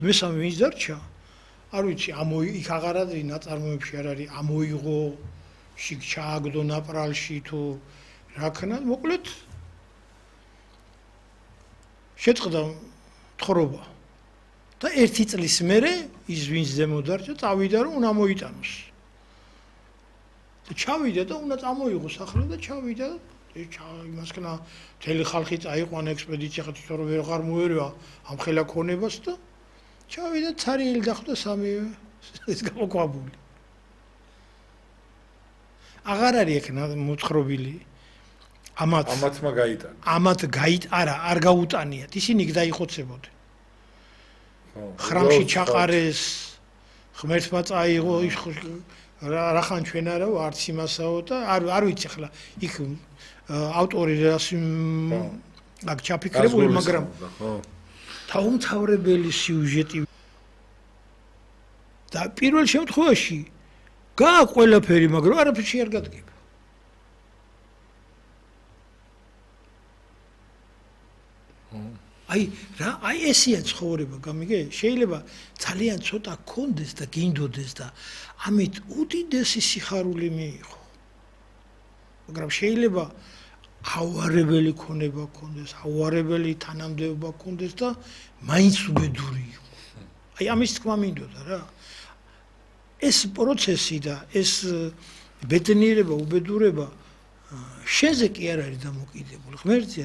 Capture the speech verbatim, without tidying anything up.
მესამე ვინც დარჩა, არ ვიცი, ამო იქ აღარ არის ნაწარმოებში არ არის ამოიღო, შიგ ჩააგდო ნაპრალში თუ რა ქნა, მოკლედ შეწყდა თხრობა. და ერთი წლის მერე ის ვინც ზემო დარჩა, წავიდა რომ უნდა მოიტანოს. და ჩავიდა და უნდა წამოიღოს ახლა და ჩავიდა იმას ქნა მთელი ხალხი წაიყვანა ექსპედიცია ხეთ რომ ვეღარ მოერვა ამ ხელა ქონებას და ჩავიდა ცარიელი დახვდა სამივე ეს გამოქვაბული. აღარ არის ეკნა მოთხრობილი ამათ ამათმა გაიტანა. ამათ გაიტ არა არ გაუტანიათ ისინი დაიხოცებოდნენ. ხრამში ჩაყარეს ღმერთმა წაიღო ის რახან ჩვენ არა არც იმასაო და არ არ ვიცი ახლა იქ ავტორი რას აქ ჩაფიქრებული მაგრამ თავმთავრებელი სიუჟეტი და პირველ შემთხვევაში გაა ყველაფერი მაგრამ არაფერში არ გადგება. აი რა აი ესეა ცხოვრება გამიგე შეიძლება ძალიან ცოტა კონდეს და გინდოდეს და ამით უდიდესი სიხარული მიიღო მაგრამ შეიძლება ავარებელი ქონება კონდეს ავარებელი თანამდებობა კონდეს და მაინც უბედური იყო აი ამის თქმა მინდოდა რა ეს პროცესი და ეს ბედნიერება უბედურება შენზე კი არ არის დამოკიდებული ღმერთზე